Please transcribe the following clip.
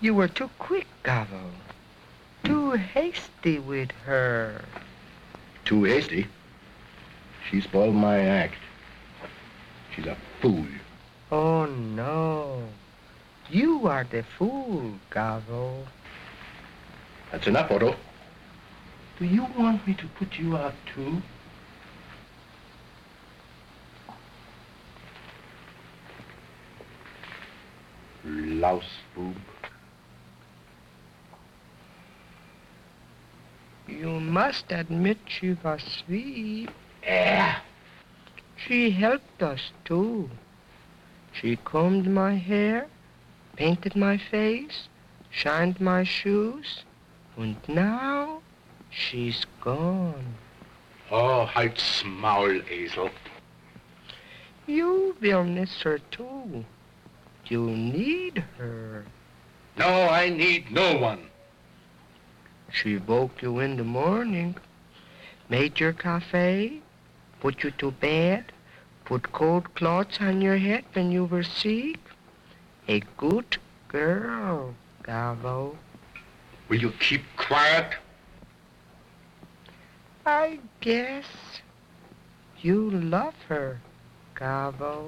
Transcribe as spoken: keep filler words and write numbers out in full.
You were too quick, Gavo. Too hasty with her. Too hasty? She spoiled my act. She's a fool. Oh, no. You are the fool, Gavo. That's enough, Otto. Do you want me to put you out, too? Louse boob. You must admit she was sweet. Yeah. She helped us, too. She combed my hair, painted my face, shined my shoes, and now she's gone. Oh, halt's Maul, Esel. You will miss her, too. You need her. No, I need no one. She woke you in the morning, made your cafe, put you to bed, put cold cloths on your head when you were sick. A good girl, Gavo. Will you keep quiet? I guess you love her, Gavo.